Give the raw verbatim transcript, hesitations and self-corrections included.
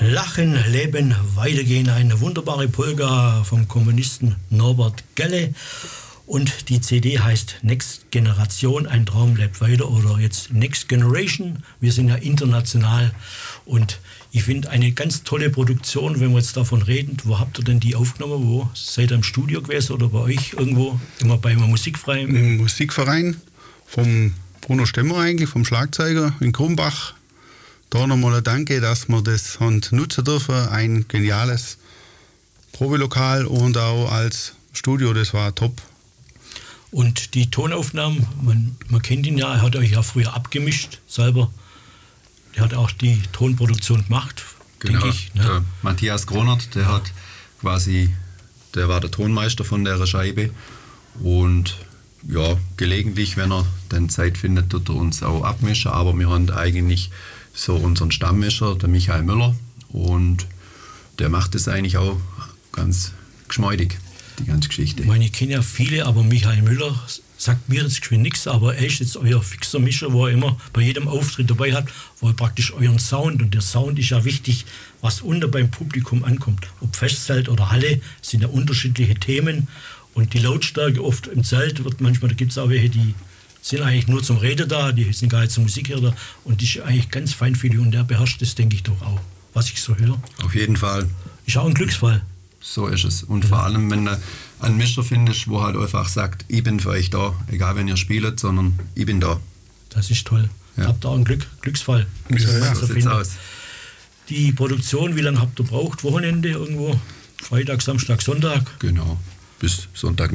Lachen, Leben, Weitergehen, eine wunderbare Polka vom Komponisten Norbert Gelle. Und die C D heißt Next Generation, ein Traum lebt weiter, oder jetzt Next Generation. Wir sind ja international und ich finde eine ganz tolle Produktion, wenn wir jetzt davon reden. Wo habt ihr denn die aufgenommen? Wo? Seid ihr im Studio gewesen oder bei euch irgendwo? Immer bei einem Musikverein? Im Musikverein vom Bruno Stemmer eigentlich, vom Schlagzeuger in Krumbach. Da nochmal ein Danke, dass wir das haben nutzen dürfen. Ein geniales Probelokal und auch als Studio, das war top. Und die Tonaufnahmen, man, man kennt ihn ja, er hat euch ja früher abgemischt selber. Der hat auch die Tonproduktion gemacht, genau, denke ich. Ne? Der Matthias Gronert, der hat quasi, der war der Tonmeister von der Scheibe. Und ja, gelegentlich, wenn er dann Zeit findet, tut er uns auch abmischen. Aber wir haben eigentlich so unseren Stammmischer, der Michael Müller. Und der macht es eigentlich auch ganz geschmeidig, die ganze Geschichte. Ich meine, ich kenne ja viele, aber Michael Müller sagt mir jetzt geschwind nichts, aber er ist jetzt euer fixer Mischer, wo er immer bei jedem Auftritt dabei hat, wo er praktisch euren Sound, und der Sound ist ja wichtig, was unten beim Publikum ankommt. Ob Festzelt oder Halle, sind ja unterschiedliche Themen, und die Lautstärke oft im Zelt wird manchmal, da gibt es auch welche, die sind eigentlich nur zum Reden da, die sind gar nicht zum Musik da, und die ist eigentlich ganz feinfühlig, und der beherrscht das, denke ich, doch auch, was ich so höre. Auf jeden Fall. Ist auch ein Glücksfall. So ist es. Und ja. Vor allem, wenn du einen Mischer findest, wo halt einfach sagt, ich bin für euch da, egal wenn ihr spielt, sondern ich bin da. Das ist toll. Ja. Habt ihr auch einen Glück, Glücksfall. Ja, ja. So sieht's aus. Die Produktion, wie lange habt ihr braucht? Wochenende irgendwo? Freitag, Samstag, Sonntag? Genau, bis Sonntag.